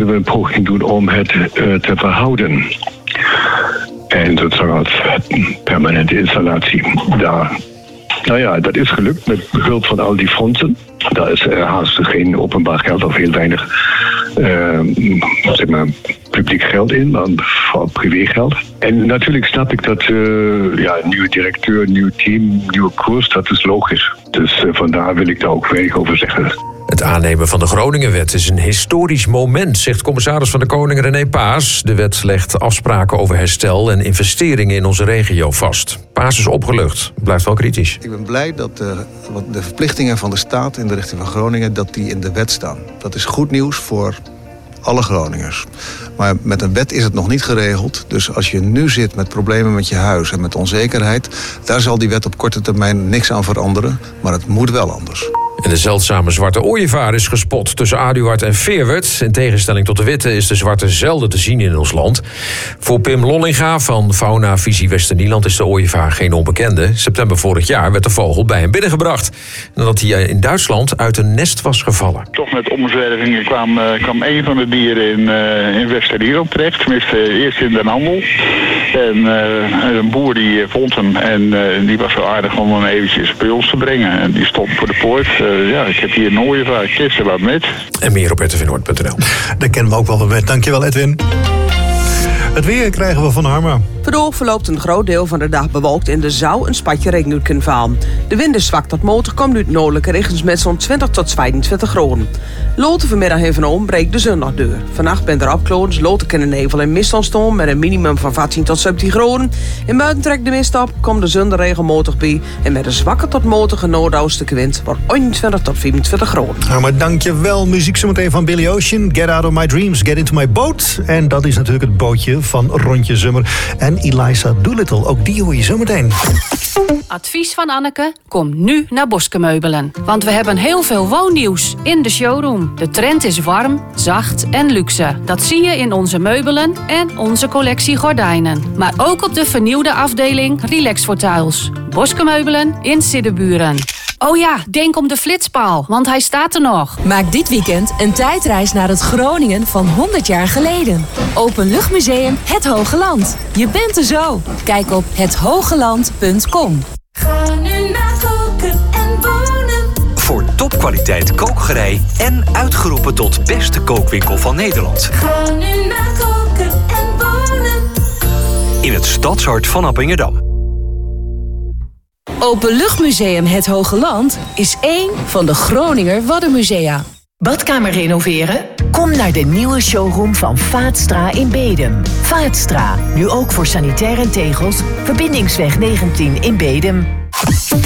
kunnen we een poging doen om het te verhouden. En sozusagen als permanente installatie daar. Nou ja, dat is gelukt met behulp van al die fondsen. Daar is haast geen openbaar geld of heel weinig zeg maar, publiek geld in, maar vooral privégeld. En natuurlijk snap ik dat nieuwe directeur, nieuw team, nieuwe koers, dat is logisch. Dus vandaar wil ik daar ook weinig over zeggen. Het aannemen van de Groningenwet is een historisch moment, zegt commissaris van de Koning René Paas. De wet legt afspraken over herstel en investeringen in onze regio vast. Paas is opgelucht, blijft wel kritisch. Ik ben blij dat de verplichtingen van de staat in de richting van Groningen, dat die in de wet staan. Dat is goed nieuws voor alle Groningers. Maar met een wet is het nog niet geregeld. Dus als je nu zit met problemen met je huis en met onzekerheid, daar zal die wet op korte termijn niks aan veranderen. Maar het moet wel anders. En de zeldzame zwarte ooievaar is gespot tussen Aduard en Feerwerd. In tegenstelling tot de witte is de zwarte zelden te zien in ons land. Voor Pim Lollinga van Fauna Visie Westernieland is de ooievaar geen onbekende. September vorig jaar werd de vogel bij hem binnengebracht, nadat hij in Duitsland uit een nest was gevallen. Toch met omzwervingen kwam een van de dieren in Westernieland terecht. Tenminste, eerst in Den Handel. En een boer die vond hem en die was zo aardig om hem eventjes bij ons te brengen. En die stond voor de poort. Ik heb hier een ooievaar, kist er wat met. En meer op rtvnoord.nl. Daar kennen we ook wel met. Dankjewel, Edwin. Het weer krijgen we van Harma. Vandaag verloopt een groot deel van de dag bewolkt en er zou een spatje regen uit kunnen vallen. De wind is zwak tot matig, komt uit noordelijke richtings met zo'n 20 tot 22 graden. Loten vanmiddag en vanavond breekt de zon nog door. Vannacht bent er opklodens, loten kunnen nevel en mist ontstaan met een minimum van 14 tot 17 graden. In buiten trekt de mist op, komt de zon er regelmatig bij en met een zwakke tot matige noordoostelijke wind wordt 21 tot 24 graden. Harma, dankjewel. Muziek zometeen van Billy Ocean. Get out of my dreams, get into my boat. En dat is natuurlijk het bootje van Rondje Zummer en Eliza Doolittle. Ook die hoor je zometeen. Advies van Anneke, kom nu naar Boske Meubelen. Want we hebben heel veel woonnieuws in de showroom. De trend is warm, zacht en luxe. Dat zie je in onze meubelen en onze collectie gordijnen. Maar ook op de vernieuwde afdeling Relax voor Tuils. Boske Meubelen in Siddeburen. Oh ja, denk om de flitspaal, want hij staat er nog. Maak dit weekend een tijdreis naar het Groningen van 100 jaar geleden. Openluchtmuseum Het Hoge Land. Je bent er zo. Kijk op hethogeland.com. Ga nu naar koken en wonen. Voor topkwaliteit kookgerei en uitgeroepen tot beste kookwinkel van Nederland. Ga nu naar koken en wonen. In het stadshart van Appingedam. Openluchtmuseum Het Hoge Land is één van de Groninger Waddenmusea. Badkamer renoveren? Kom naar de nieuwe showroom van Vaatstra in Bedum. Vaatstra, nu ook voor sanitair en tegels. Verbindingsweg 19 in Bedum.